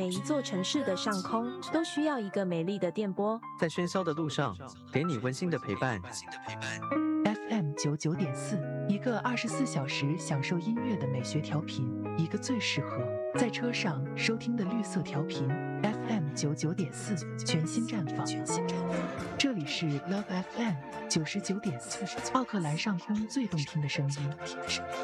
每一座城市的上空都需要一个美丽的电波， 在喧嚣的路上，给你温馨的陪伴。 FM99.4，一个24小时享受音乐的美学调频，一个最适合在车上收听的绿色调频。FM99.4全新绽放，这里是 Love FM 99.4，奥克兰上空最动听的声音。